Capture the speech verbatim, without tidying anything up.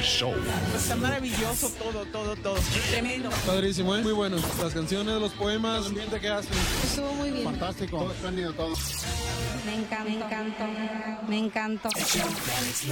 show. Está maravilloso todo, todo, todo. Tremendo. Padrísimo, ¿eh? Muy bueno. Las canciones, los poemas, el ambiente que hacen. Estuvo muy bien. Fantástico. Todo espléndido, todo. Me encantó, me encantó, me encantó.